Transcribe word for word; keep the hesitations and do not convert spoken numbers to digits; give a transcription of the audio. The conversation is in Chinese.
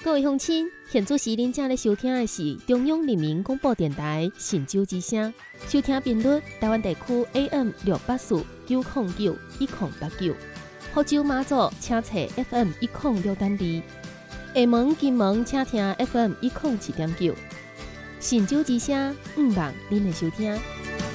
各位乡亲，现在时恁正咧收听的是中央人民广播电台神州之声，收听频率台湾地区 A M 六八四九零九一零八九，福州马祖请查 F M 一零六点二，厦门、金门请听 F M 一零七点九，神州之声，毋忘恁的收听。